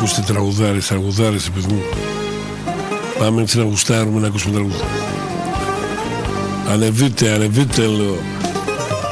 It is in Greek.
ακούστε τραγουδάρες, παιδί μου. Πάμε έτσι να γουστάρουμε να ακούσουμε τραγούδι. Ανεβείτε, λέω.